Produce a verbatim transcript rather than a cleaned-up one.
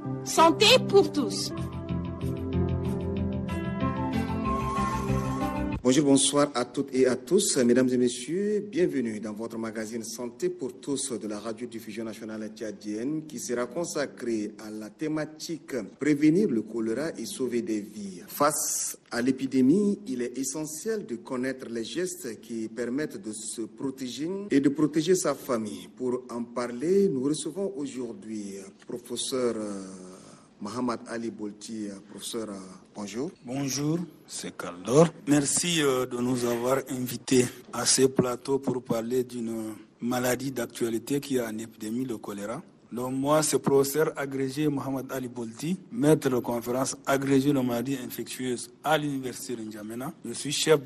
Santé pour tous. Bonjour, bonsoir à toutes et à tous. Mesdames et messieurs, bienvenue dans votre magazine Santé pour tous de la radiodiffusion nationale tchadienne qui sera consacré à la thématique prévenir le choléra et sauver des vies. Face à l'épidémie, il est essentiel de connaître les gestes qui permettent de se protéger et de protéger sa famille. Pour en parler, nous recevons aujourd'hui professeur Mohamed Ali Bolti. Professeur, bonjour. Bonjour, c'est Kaldor. Merci de nous avoir invités à ce plateau pour parler d'une maladie d'actualité qui est une épidémie, le choléra. Donc moi, c'est professeur agrégé Mohamed Ali Bolti, maître de conférence agrégé de maladies infectieuses à l'université de N'Djamena. Je suis chef